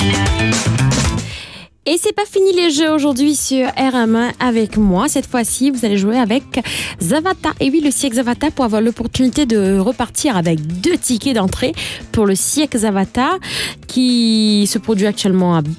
Et c'est pas fini les jeux aujourd'hui sur RM1 avec moi. Cette fois-ci, vous allez jouer avec Zavata. Et oui, le siècle Zavata pour avoir l'opportunité de repartir avec 2 tickets d'entrée pour le siècle Zavata qui se produit actuellement à